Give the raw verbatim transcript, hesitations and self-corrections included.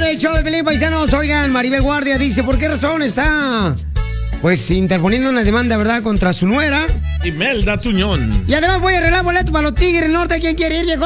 el show de Pelín, paisanos. Oigan, Maribel Guardia dice, ¿por qué razón está, pues, interponiendo una demanda, verdad, contra su nuera? Imelda Tuñón. Y además voy a arreglar boleto para los Tigres del Norte. ¿Quién quiere ir, viejo?